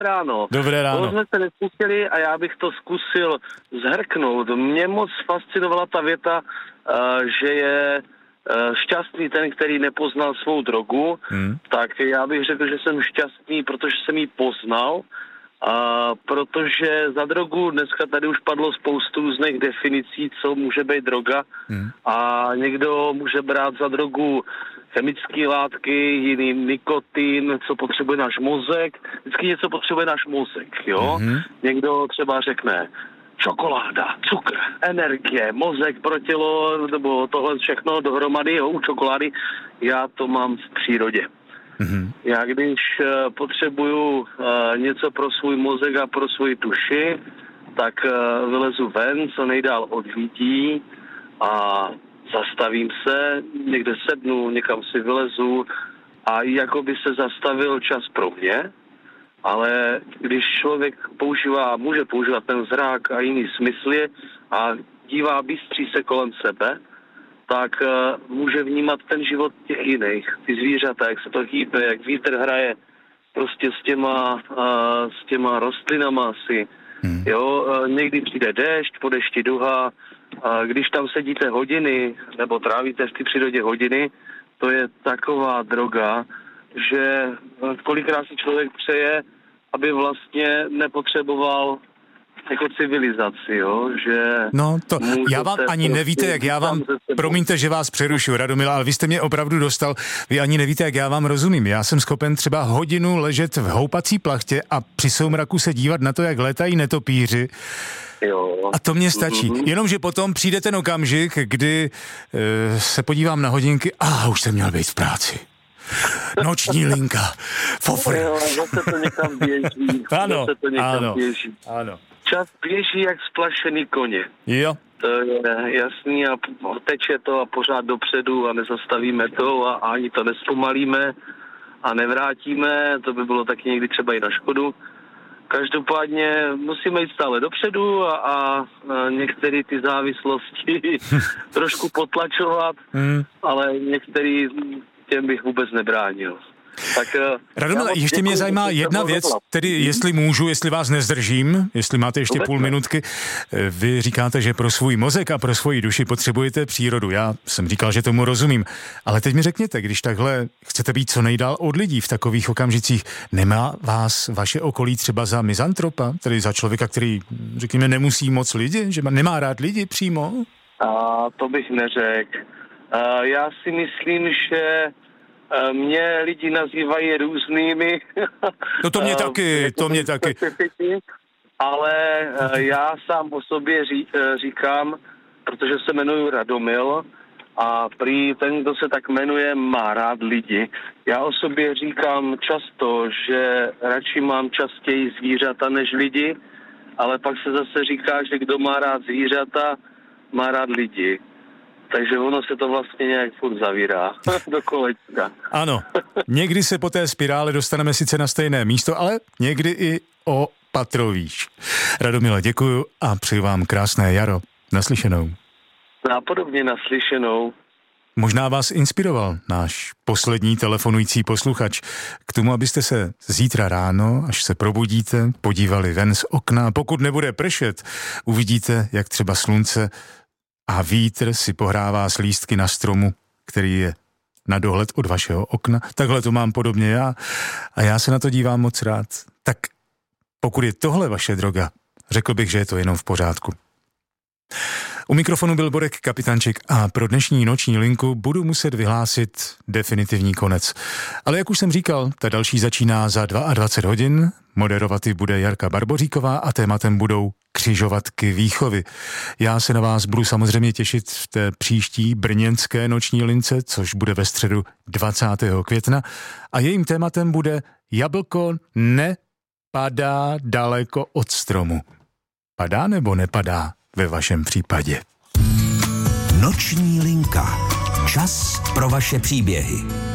ráno. Dobré ráno. To jsme se nespustili a já bych to zkusil zhrknout. Mě moc fascinovala ta věta, že je šťastný ten, který nepoznal svou drogu, tak já bych řekl, že jsem šťastný, protože jsem ji poznal, protože za drogu dneska tady už padlo spoustu různých definicí, co může být droga a někdo může brát za drogu chemické látky, jiný nikotin, co potřebuje náš mozek, vždycky něco potřebuje náš mozek, jo? Někdo třeba řekne čokoláda, cukr, energie, mozek pro tělo, nebo tohle všechno dohromady, jo, u čokolády, já to mám v přírodě. Já když potřebuju něco pro svůj mozek a pro svou duši, tak vylezu ven, co nejdál od lidí a zastavím se, někde sednu, někam si vylezu a jako by se zastavil čas pro mě, ale když člověk může používat ten zrak a jiný smysly a dívá, bystří se kolem sebe, tak může vnímat ten život těch jiných, ty zvířata, jak se to hýbe, jak vítr hraje prostě s těma rostlinama asi. Jo, někdy přijde déšť, po dešti duha, a když tam sedíte hodiny, nebo trávíte v té přírodě hodiny, to je taková droga, že kolikrát si člověk přeje, aby vlastně nepotřeboval jako civilizaci, jo, že... No to, já vám ani nevíte, jak já vám, promiňte, že vás přerušu, Radomila, ale vy jste mě opravdu dostal, vy ani nevíte, jak já vám rozumím. Já jsem schopen třeba hodinu ležet v houpací plachtě a při soumraku se dívat na to, jak létají netopíři. Jo. A to mě stačí. Jenomže potom přijde ten okamžik, kdy se podívám na hodinky a už jsem měl být v práci. Noční linka. Fofr. Jo, zase to někam běží. Ano. Čas běží jak splašený koně. Jo. To je jasný a teče to a pořád dopředu a nezastavíme to a ani to nespomalíme a nevrátíme. To by bylo taky někdy třeba i na škodu. Každopádně musíme jít stále dopředu a některé ty závislosti trošku potlačovat, ale některý těm bych vůbec nebránil. Tak, Radomil, ještě mě zajímá jedna věc, tedy jestli můžu, jestli vás nezdržím, jestli máte ještě půl minutky. Vy říkáte, že pro svůj mozek a pro svoji duši potřebujete přírodu. Já jsem říkal, že tomu rozumím. Ale teď mi řekněte, když takhle chcete být co nejdál od lidí v takových okamžicích, nemá vás vaše okolí třeba za mizantropa, tedy za člověka, který, řekněme, nemusí moc lidi, že nemá rád lidi přímo? To bych neřekl. Já si myslím, že mě lidi nazývají různými. No to mě taky. Ale já sám o sobě říkám, protože se jmenuji Radomil a prý ten, kdo se tak jmenuje, má rád lidi. Já o sobě říkám často, že radši mám častěji zvířata než lidi, ale pak se zase říká, že kdo má rád zvířata, má rád lidi. Takže ono se to vlastně nějak furt zavírá do kolečka. Ano, někdy se po té spirále dostaneme sice na stejné místo, ale někdy i o patro výš. Radomile, děkuju a přeju vám krásné jaro. Naslyšenou. Nápodobně naslyšenou. Možná vás inspiroval náš poslední telefonující posluchač k tomu, abyste se zítra ráno, až se probudíte, podívali ven z okna. Pokud nebude pršet, uvidíte, jak třeba slunce a vítr si pohrává s lístky na stromu, který je na dohled od vašeho okna. Takhle to mám podobně já a já se na to dívám moc rád. Tak pokud je tohle vaše droga, řekl bych, že je to jenom v pořádku. U mikrofonu byl Borek Kapitanček a pro dnešní noční linku budu muset vyhlásit definitivní konec. Ale jak už jsem říkal, ta další začíná za 22 hodin, moderovat bude Jarka Barboříková a tématem budou křižovatky výchovy. Já se na vás budu samozřejmě těšit v té příští brněnské noční lince, což bude ve středu 20. května a jejím tématem bude jablko nepadá daleko od stromu. Padá nebo nepadá ve vašem případě? Noční linka. Čas pro vaše příběhy.